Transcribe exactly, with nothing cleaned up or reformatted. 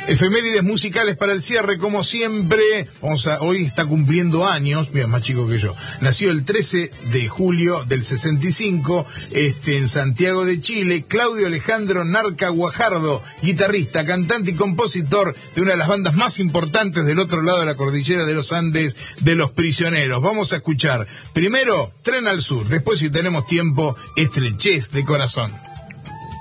Efemérides musicales para el cierre, como siempre. Vamos a, hoy está cumpliendo años, mira, más chico que yo. Nació el trece de julio del sesenta y cinco, este, en Santiago de Chile, Claudio Alejandro Narca Guajardo, guitarrista, cantante y compositor de una de las bandas más importantes del otro lado de la cordillera de los Andes, de Los Prisioneros. Vamos a escuchar primero Tren al Sur, después, si tenemos tiempo, Estrechez de Corazón.